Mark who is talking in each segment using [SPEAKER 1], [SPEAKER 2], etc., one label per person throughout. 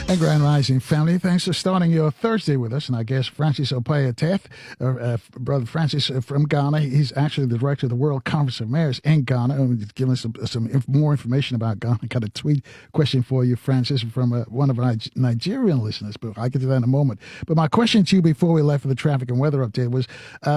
[SPEAKER 1] And Grand Rising family, thanks for starting your Thursday with us. And I guess Francis Opaya Teth, Brother Francis from Ghana, he's actually the director of the World Conference of Mayors in Ghana. And he's giving us some more information about Ghana. I got a tweet question for you, Francis, from one of our Nigerian listeners, but I'll get to that in a moment. But my question to you before we left for the traffic and weather update was,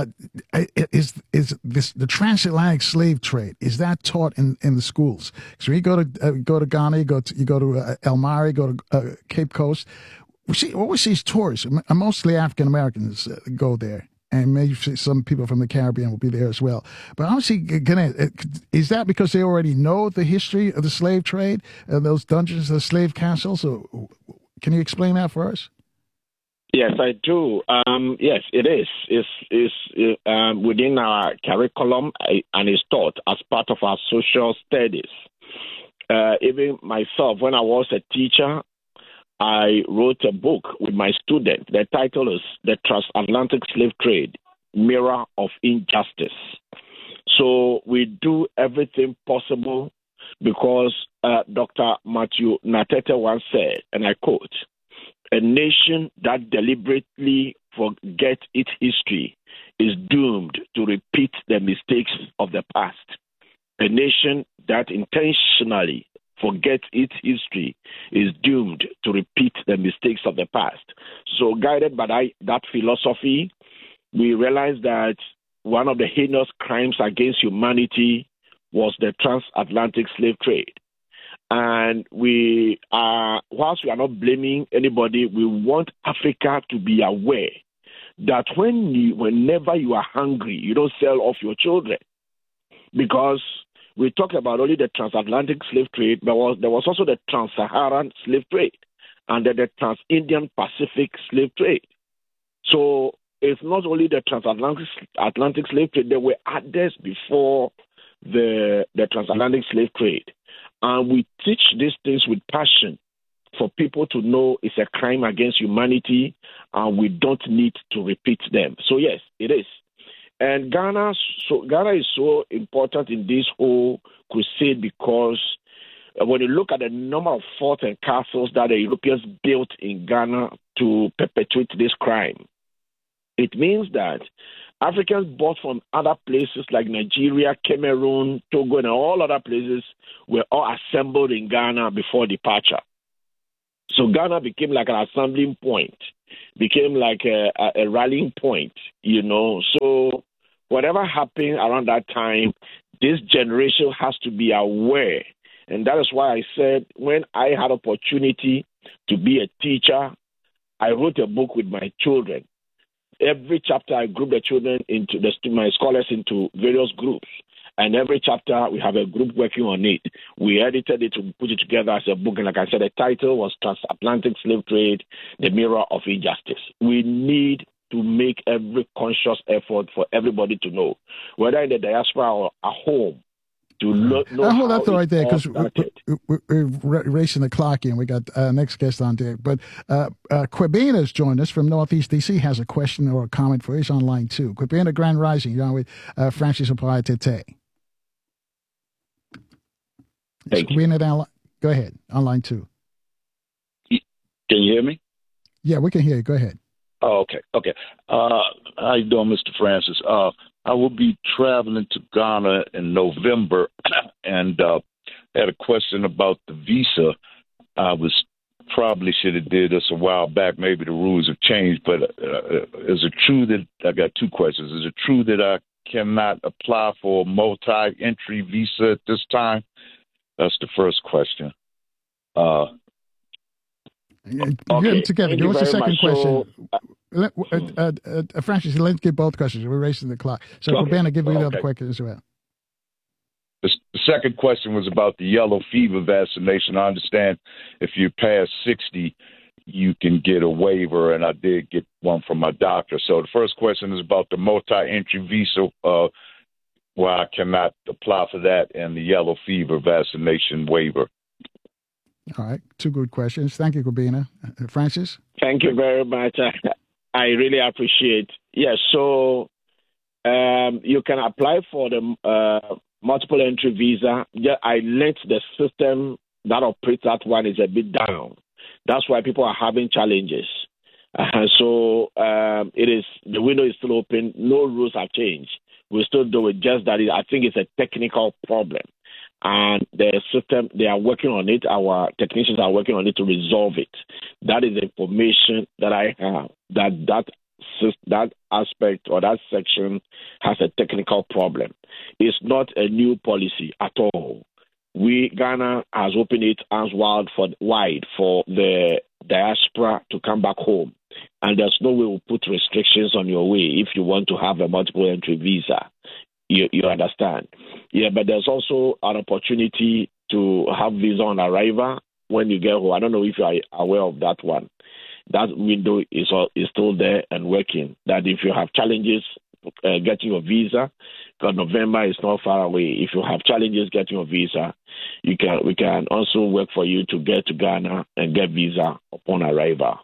[SPEAKER 1] is this the transatlantic slave trade, is that taught in the schools? So you go to Ghana, you go to El Mari, go to Cape Coast. We always see tourists, mostly African Americans, go there, and maybe some people from the Caribbean will be there as well. But honestly, is that because they already know the history of the slave trade, those dungeons, the slave castles? So, can you explain that for us?
[SPEAKER 2] Yes, I do. Yes, it is. It's within our curriculum, and it's taught as part of our social studies. Even myself, when I was a teacher, I wrote a book with my student. The title is The Transatlantic Slave Trade, Mirror of Injustice. So we do everything possible because Dr. Matthew Natete once said, and I quote, "A nation that deliberately forgets its history is doomed to repeat the mistakes of the past. A nation that intentionally forgets its history is doomed to repeat the mistakes of the past." So guided by that philosophy, we realized that one of the heinous crimes against humanity was the transatlantic slave trade. And whilst we are not blaming anybody, we want Africa to be aware that whenever you are hungry, you don't sell off your children. Because we talked about only the transatlantic slave trade, but there was also the trans-Saharan slave trade and the trans-Indian Pacific slave trade. So it's not only the transatlantic slave trade, there were others before the transatlantic slave trade. And we teach these things with passion for people to know it's a crime against humanity and we don't need to repeat them. So yes, it is. And Ghana is so important in this whole crusade because when you look at the number of forts and castles that the Europeans built in Ghana to perpetuate this crime, it means that Africans bought from other places like Nigeria, Cameroon, Togo, and all other places were all assembled in Ghana before departure. So Ghana became like an assembling point, became like a rallying point, So whatever happened around that time, this generation has to be aware. And that is why I said when I had opportunity to be a teacher, I wrote a book with my children. Every chapter, I group the children into my scholars into various groups. And every chapter, we have a group working on it. We edited it to put it together as a book. And like I said, the title was Transatlantic Slave Trade, The Mirror of Injustice. We need to make every conscious effort for everybody to know, whether in the diaspora or at home, to know
[SPEAKER 1] hold
[SPEAKER 2] how
[SPEAKER 1] that right there, because we're racing the clock here, and we got next guest on deck. But Kwabena has joined us from Northeast D.C., has a question or a comment for us on line 2. Kwabena, Grand Rising, you're on with Francis Opaya Tete. Kwabena, go ahead, on line 2.
[SPEAKER 3] Can you hear me?
[SPEAKER 1] Yeah, we can hear you. Go ahead.
[SPEAKER 3] Oh, okay. How you doing, Mr. Francis? I will be traveling to Ghana in November, and had a question about the visa. I probably should have did this a while back. Maybe the rules have changed, but is it true that I got 2 questions? Is it true that I cannot apply for a multi-entry visa at this time? That's the first question.
[SPEAKER 1] Okay. Together. What's the second question? Francis, let's get both questions. We're racing the clock. So, Kwabena, give me the other question as well.
[SPEAKER 3] The second question was about the yellow fever vaccination. I understand if you're past 60, you can get a waiver, and I did get one from my doctor. So the first question is about the multi-entry visa, where I cannot apply for that, and the yellow fever vaccination waiver.
[SPEAKER 1] All right. 2 good questions. Thank you, Kwabena. Francis?
[SPEAKER 2] Thank you very much. I really appreciate. Yes, so you can apply for the multiple entry visa. I learned the system that operates that one is a bit down. That's why people are having challenges. So it is the window is still open. No rules have changed. We still do it. Just that I think it's a technical problem, and the system they are working on it. Our technicians are working on it to resolve it. That is the information that I have. That aspect or that section has a technical problem. It's not a new policy at all. Ghana has opened its arms wide for the diaspora to come back home, and there's no way we'll put restrictions on your way if you want to have a multiple entry visa. You understand? Yeah, but there's also an opportunity to have visa on arrival when you get home. I don't know if you are aware of that one. That window is still there and working. That if you have challenges getting your visa, because November is not far away. If you have challenges getting your visa, we can also work for you to get to Ghana and get visa upon arrival.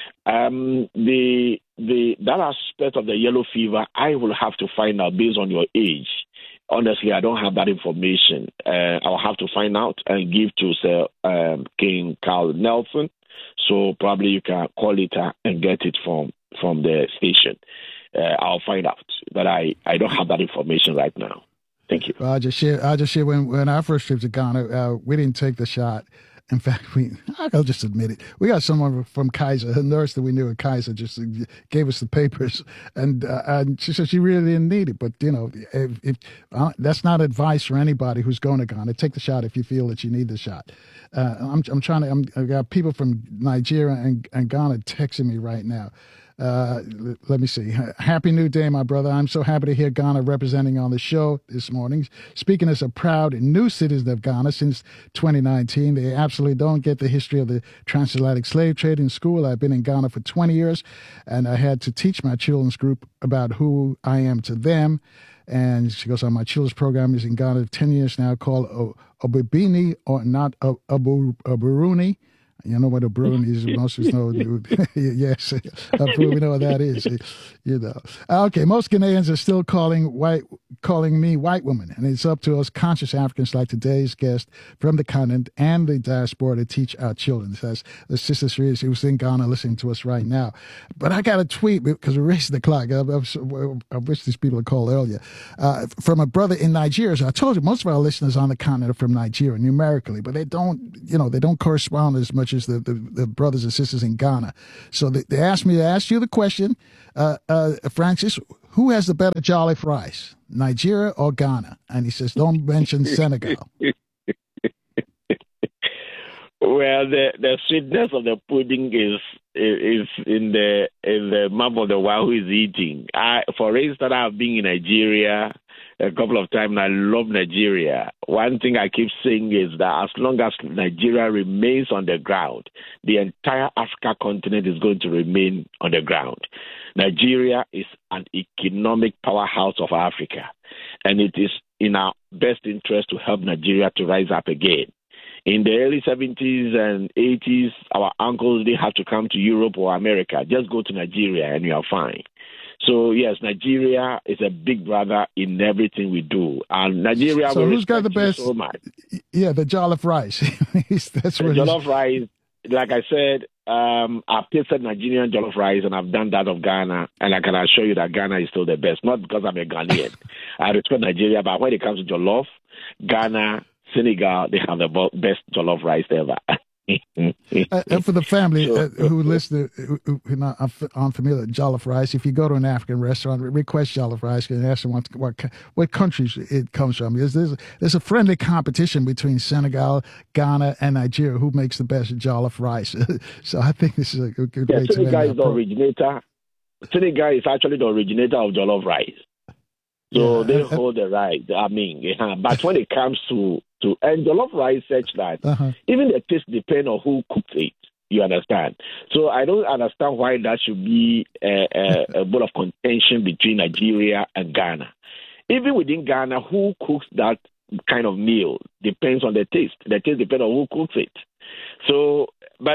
[SPEAKER 2] That aspect of the yellow fever, I will have to find out based on your age. Honestly, I don't have that information. I'll have to find out and give to Sir King Carl Nelson. So probably you can call it and get it from the station. I'll find out, but I don't have that information right now. Thank you.
[SPEAKER 1] Well, I'll just share when our first trip to Ghana, we didn't take the shot. In fact, I'll just admit it. We got someone from Kaiser, a nurse that we knew at Kaiser, just gave us the papers, and she said she really didn't need it. But if that's not advice for anybody who's going to Ghana. Take the shot if you feel that you need the shot. I got people from Nigeria and Ghana texting me right now. Let me see. Happy New Day, my brother. I'm so happy to hear Ghana representing on the show this morning. Speaking as a proud new citizen of Ghana since 2019, they absolutely don't get the history of the transatlantic slave trade in school. I've been in Ghana for 20 years, and I had to teach my children's group about who I am to them. And she goes on, my children's program is in Ghana 10 years now, called Obibini, or not Oburuni. You know what a Bruin is? Most of us know. Yes, we know what that is. Okay, most Ghanaians are still calling me white woman, and it's up to us conscious Africans like today's guest from the continent and the diaspora to teach our children. That's the sister Sri who's in Ghana listening to us right now. But I got a tweet because we're racing the clock. I wish these people had called earlier from a brother in Nigeria. So I told you most of our listeners on the continent are from Nigeria numerically, but they don't correspond as much as the brothers and sisters in Ghana. So they asked me to ask you the question, Francis, who has the better jollof rice, Nigeria or Ghana? And he says, don't mention Senegal.
[SPEAKER 2] Well, the sweetness of the pudding is in the mouth of the one who is eating. For instance, I've been in Nigeria a couple of times, and I love Nigeria. One thing I keep saying is that as long as Nigeria remains on the ground, the entire Africa continent is going to remain on the ground. Nigeria is an economic powerhouse of Africa, and it is in our best interest to help Nigeria to rise up again. In the early 70s and 80s, our uncles, they have to come to Europe or America. Just go to Nigeria and you are fine. So, yes, Nigeria is a big brother in everything we do. And Nigeria
[SPEAKER 1] so
[SPEAKER 2] will
[SPEAKER 1] who's got the best?
[SPEAKER 2] So much.
[SPEAKER 1] Yeah, the jollof rice. That's
[SPEAKER 2] the jollof rice, like I said, I've tasted Nigerian jollof rice, and I've done that of Ghana, and I can assure you that Ghana is still the best. Not because I'm a Ghanaian. I respect Nigeria, but when it comes to jollof, Ghana, Senegal, they have the best jollof rice ever.
[SPEAKER 1] And for the family who listen, who not unfamiliar with jollof rice, if you go to an African restaurant, request jollof rice and ask them what countries it comes from. Because there's a friendly competition between Senegal, Ghana, and Nigeria who makes the best jollof rice. So I think this is a good way to
[SPEAKER 2] Senegal is the originator. Senegal is actually the originator of jollof rice. So they hold the right. I mean, but when it comes to and jollof rice, such that even the taste depends on who cooks it. You understand? So I don't understand why that should be a bit of contention between Nigeria and Ghana. Even within Ghana, who cooks that kind of meal depends on the taste. The taste depends on who cooks it. So, but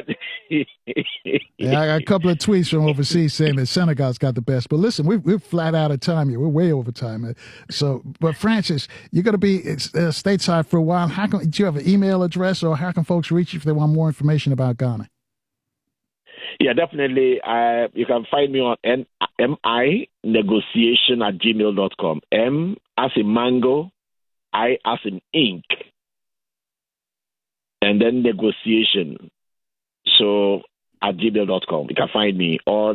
[SPEAKER 1] I got a couple of tweets from overseas saying that Senegal's got the best. But listen, we're flat out of time here. We're way over time. So, but Francis, you're going to be stateside for a while. Do you have an email address, or how can folks reach you if they want more information about Ghana?
[SPEAKER 2] Yeah, definitely. You can find me on minegotiation@gmail.com. M as in mango, I as in ink, and then negotiation. So at gmail.com. You can find me, or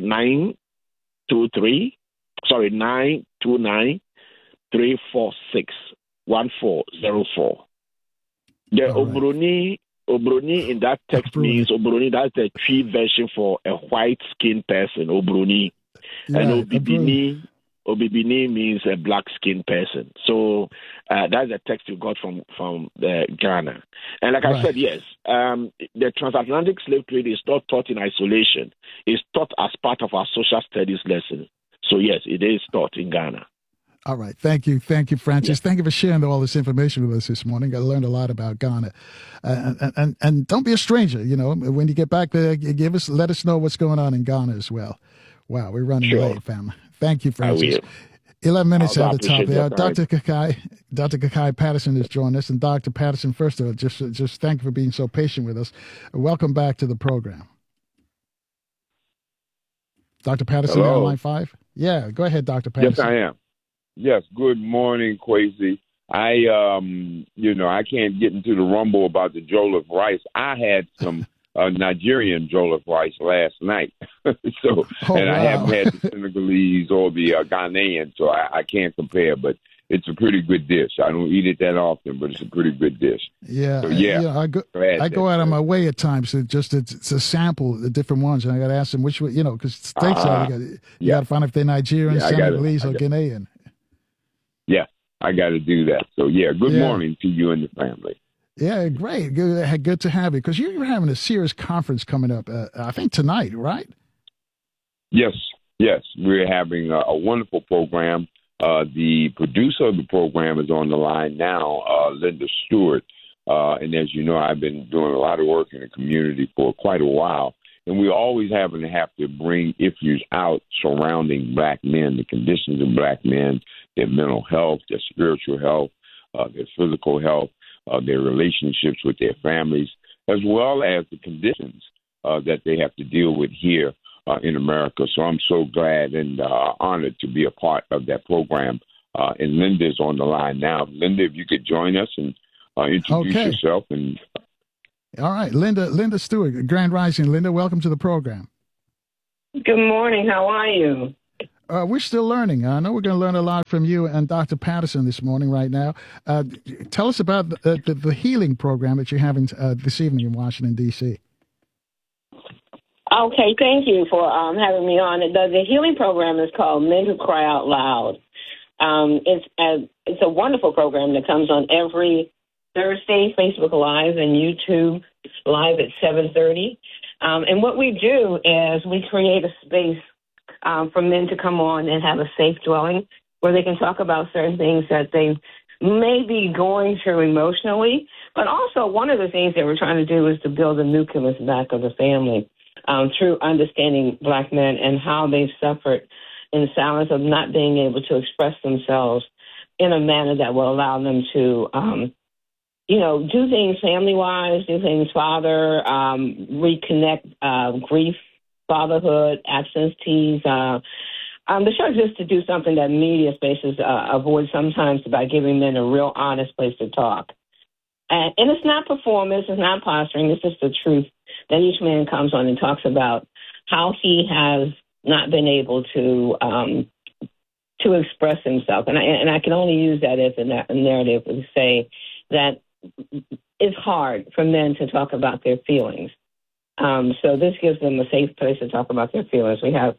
[SPEAKER 2] 929 346 1404. The Obroni in that text means Obroni. That's the tree version for a white skinned person, Obroni. And Obibini means a black skinned person. So that's the text you got from Ghana. And like I said, yes, the transatlantic slave trade is not taught in isolation. It's taught as part of our social studies lesson. So yes, it is taught in Ghana.
[SPEAKER 1] All right. Thank you, Francis. Yeah. Thank you for sharing all this information with us this morning. I learned a lot about Ghana. And don't be a stranger. When you get back there, let us know what's going on in Ghana as well. Wow, we're running late, family. Thank you, Francis. 11 minutes at the top of the hour. Dr. Kakai Patterson has joined us. And Dr. Patterson, first of all, just thank you for being so patient with us. Welcome back to the program. Dr. Patterson, on line 5? Yeah, go ahead, Dr. Patterson.
[SPEAKER 4] Yes, I am. Yes, good morning, Kwesi. I can't get into the rumble about the jollof rice. I had some Nigerian jollof rice last night. I haven't had the Senegalese or the Ghanaian, so I can't compare, but it's a pretty good dish. I don't eat it that often, but it's a pretty good dish.
[SPEAKER 1] Yeah. So, I go out of my way at times to sample the different ones, and I got to ask them which one, because stateside, you got to find if they're Nigerian, Senegalese, or Ghanaian.
[SPEAKER 4] Yeah, I got to do that. So, good morning to you and the family.
[SPEAKER 1] Yeah, great. Good to have you. Because you're having a serious conference coming up, I think tonight, right?
[SPEAKER 4] Yes. We're having a wonderful program. The producer of the program is on the line now, Linda Stewart. And as you know, I've been doing a lot of work in the community for quite a while. And we always have to bring issues out surrounding black men, the conditions of black men, their mental health, their spiritual health, their physical health, their relationships with their families, as well as the conditions that they have to deal with here in America. So I'm so glad and honored to be a part of that program. And Linda's on the line now. Linda, if you could join us and introduce yourself.
[SPEAKER 1] All right, Linda Stewart, Grand Rising. Linda, welcome to the program.
[SPEAKER 5] Good morning. How are you?
[SPEAKER 1] We're still learning. I know we're going to learn a lot from you and Dr. Patterson this morning right now. Tell us about the healing program that you're having this evening in Washington, D.C.
[SPEAKER 5] Okay, thank you for having me on. The healing program is called Men Who Cry Out Loud. It's a wonderful program that comes on every Thursday, Facebook Live and YouTube Live at 7:30. And what we do is we create a space for men to come on and have a safe dwelling where they can talk about certain things that they may be going through emotionally. But also one of the things that we're trying to do is to build the nucleus back of the family through understanding black men and how they've suffered in silence of not being able to express themselves in a manner that will allow them to, do things family-wise, do things father, reconnect grief, fatherhood, absentees. The show is just to do something that media spaces avoid sometimes by giving men a real honest place to talk. And it's not performance, it's not posturing, it's just the truth that each man comes on and talks about how he has not been able to express himself. And I can only use that as a narrative to say that it's hard for men to talk about their feelings. So this gives them a safe place to talk about their feelings. We have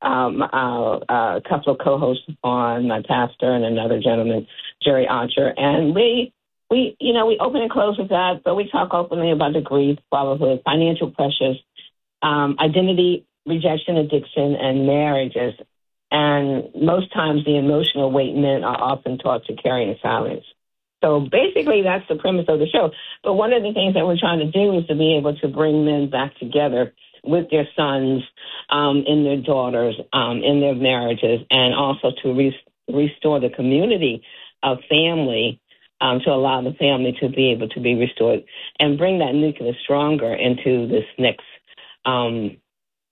[SPEAKER 5] a couple of co-hosts on, my pastor and another gentleman, Jerry Archer, and we open and close with that, but we talk openly about the grief, fatherhood, financial pressures, identity, rejection, addiction, and marriages. And most times the emotional weight men are often taught to carry in silence. So basically that's the premise of the show. But one of the things that we're trying to do is to be able to bring men back together with their sons and their daughters in their marriages, and also to restore the community of family, to allow the family to be able to be restored and bring that nucleus stronger into this next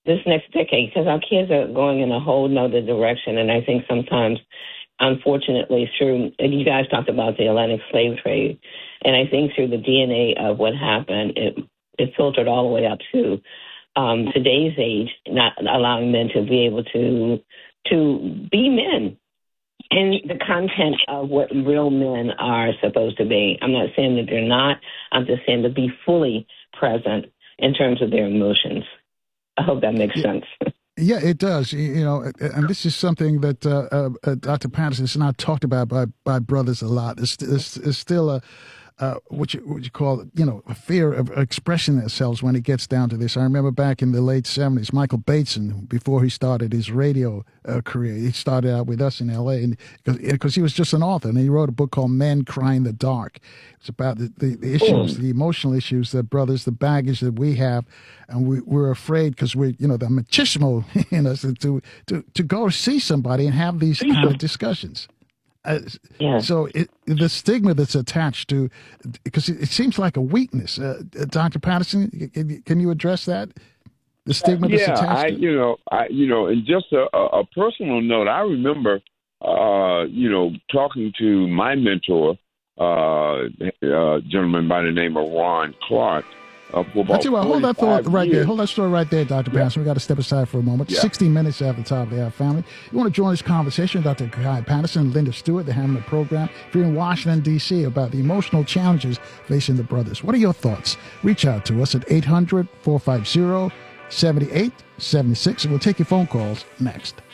[SPEAKER 5] this next decade, because our kids are going in a whole nother direction. And I think sometimes, unfortunately, you guys talked about the Atlantic slave trade, and I think through the DNA of what happened, it filtered all the way up to today's age, not allowing men to be able to be men and the content of what real men are supposed to be. I'm not saying that they're not. I'm just saying to be fully present in terms of their emotions. I hope that makes sense.
[SPEAKER 1] Yeah, it does. And this is something that Dr. Patterson has not talked about by brothers a lot. It's still what you call, a fear of expressing themselves when it gets down to this. I remember back in the late 70s, Michael Bateson, before he started his radio career, he started out with us in L.A. because he was just an author, and he wrote a book called Men Cry in the Dark. It's about the issues, the emotional issues that brothers, the baggage that we have, and we're afraid because we're, the machismo in us to go see somebody and have these kind of discussions. So the stigma that's attached to, because it seems like a weakness. Dr. Patterson, can you address that? The stigma that's attached to?
[SPEAKER 4] And just a personal note, I remember, talking to my mentor, a gentleman by the name of Ron Clark.
[SPEAKER 1] Hold that thought right there. Hold that story right there, Dr. Patterson. We got to step aside for a moment. 60 minutes after the top of the hour, family. You want to join this conversation with Dr. Kai Patterson and Linda Stewart? They're having a program if you're in Washington, D.C. about the emotional challenges facing the brothers. What are your thoughts? Reach out to us at 800-450-7876, and we'll take your phone calls next.